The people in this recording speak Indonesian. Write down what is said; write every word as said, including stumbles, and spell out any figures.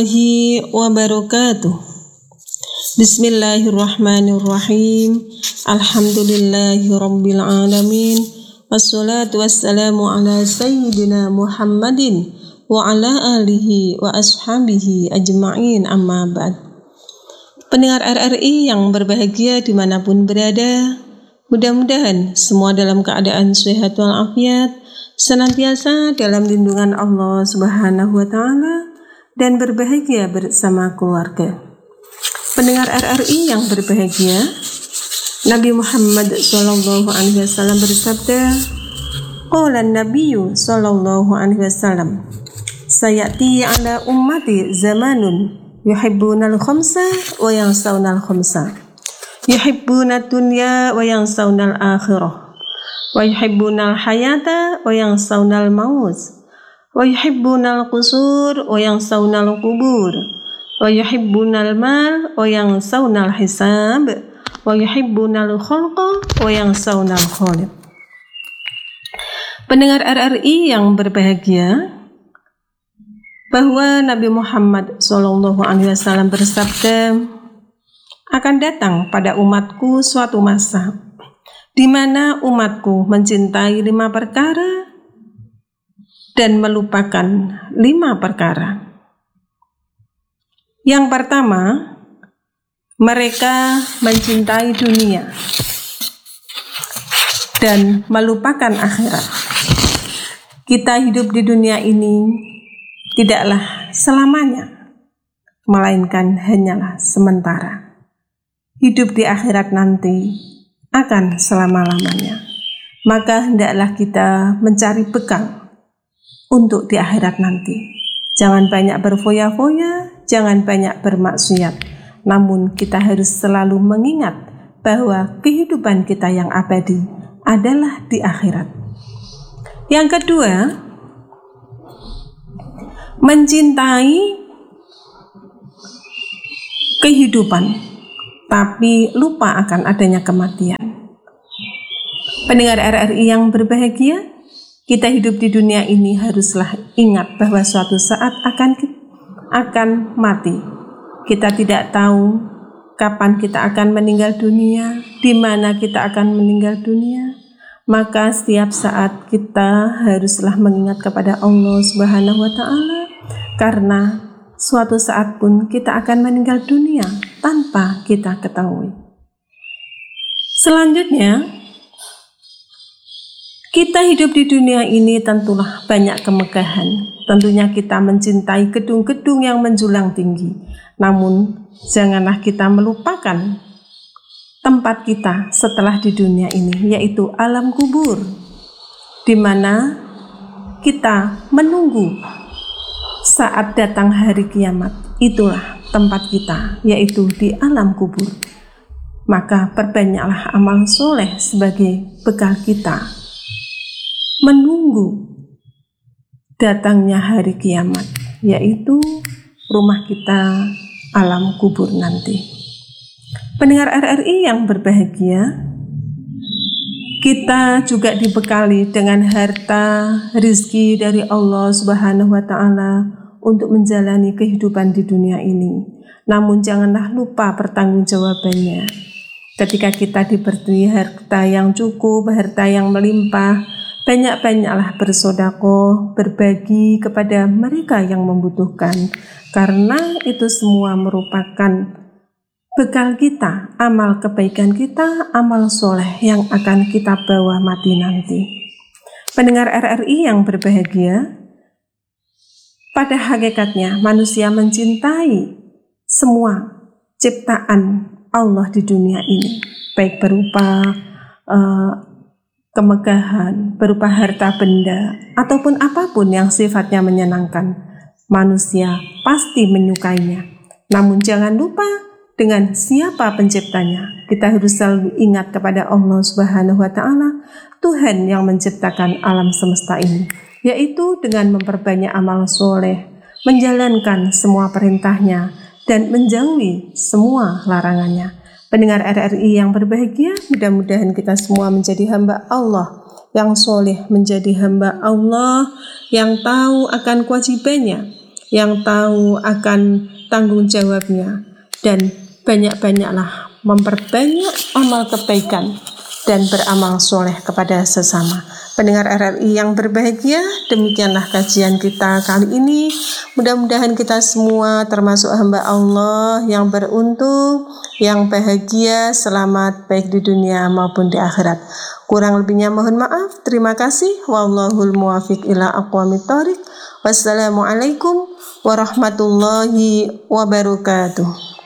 Warahmatullahi wabarakatuh. Bismillahirrahmanirrahim. Alhamdulillahirabbil alamin. Wassalatu wassalamu ala sayyidina Muhammadin wa ala alihi wa ashabihi ajma'in, amma ba'd. Pendengar R R I yang berbahagia dimanapun berada, mudah-mudahan semua dalam keadaan sehat walafiat, senantiasa dalam lindungan Allah Subhanahu wa Ta'ala, dan berbahagia bersama keluarga. Pendengar R R I yang berbahagia, Nabi Muhammad Sallallahu Alaihi Wasallam bersabda, Qala Nabiyyu Sallallahu Alaihi Wasallam, sayati ala ummati zamanun yuhibbunal khamsa wa yansawunal khamsa, yuhibbunad dunya wa yansawunal akhirah, wa yuhibbunal hayata wa yansawunal maut, wa yuhibbunal qusur wa yansawunal qubur, wa yuhibbunal mal wa yansawunal hisab, wa yuhibbunal khulqa wa yansawunal khaliq. Pendengar R R I yang berbahagia, bahwa Nabi Muhammad Shallallahu Alaihi Wasallam bersabda, akan datang pada umatku suatu masa di mana umatku mencintai lima perkara dan melupakan lima perkara. Yang pertama, mereka mencintai dunia dan melupakan akhirat. Kita hidup di dunia ini tidaklah selamanya, melainkan hanyalah sementara. Hidup di akhirat nanti akan selama-lamanya. Maka hendaklah kita mencari bekal untuk di akhirat nanti. Jangan banyak berfoya-foya, jangan banyak bermaksiat. Namun kita harus selalu mengingat bahwa kehidupan kita yang abadi adalah di akhirat. Yang kedua, mencintai kehidupan, tapi lupa akan adanya kematian. Pendengar R R I yang berbahagia, kita hidup di dunia ini haruslah ingat bahwa suatu saat akan akan mati. Kita tidak tahu kapan kita akan meninggal dunia, di mana kita akan meninggal dunia. Maka setiap saat kita haruslah mengingat kepada Allah Subhanahu wa Ta'ala, karena suatu saat pun kita akan meninggal dunia tanpa kita ketahui. Selanjutnya, kita hidup di dunia ini tentulah banyak kemegahan. Tentunya kita mencintai gedung-gedung yang menjulang tinggi. Namun, janganlah kita melupakan tempat kita setelah di dunia ini, yaitu alam kubur, di mana kita menunggu saat datang hari kiamat. Itulah tempat kita, yaitu di alam kubur. Maka perbanyaklah amal soleh sebagai bekal kita menunggu datangnya hari kiamat, yaitu rumah kita alam kubur nanti. Pendengar R R I yang berbahagia, kita juga dibekali dengan harta rizki dari Allah Subhanahu wa Ta'ala untuk menjalani kehidupan di dunia ini. Namun janganlah lupa pertanggungjawabannya. Ketika kita diberi harta yang cukup, harta yang melimpah, banyak-banyaklah bersedekah, berbagi kepada mereka yang membutuhkan, karena itu semua merupakan bekal kita, amal kebaikan kita, amal soleh yang akan kita bawa mati nanti. Pendengar R R I yang berbahagia, pada hakikatnya manusia mencintai semua ciptaan Allah di dunia ini, baik berupa uh, kemegahan, berupa harta benda, ataupun apapun yang sifatnya menyenangkan. Manusia pasti menyukainya. Namun jangan lupa dengan siapa penciptanya. Kita harus selalu ingat kepada Allah Subhanahu wa Ta'ala, Tuhan yang menciptakan alam semesta ini, yaitu dengan memperbanyak amal soleh, menjalankan semua perintahnya, dan menjauhi semua larangannya. Pendengar R R I yang berbahagia, mudah-mudahan kita semua menjadi hamba Allah yang soleh, menjadi hamba Allah yang tahu akan kewajibannya, yang tahu akan tanggung jawabnya, dan banyak-banyaklah memperbanyak amal kebaikan dan beramal soleh kepada sesama. Pendengar R R I yang berbahagia, demikianlah kajian kita kali ini. Mudah-mudahan kita semua termasuk hamba Allah yang beruntung, yang bahagia, selamat baik di dunia maupun di akhirat. Kurang lebihnya mohon maaf. Terima kasih. Wallahul muwafiq ila aqwamit thoriq. Wassalamualaikum warahmatullahi wabarakatuh.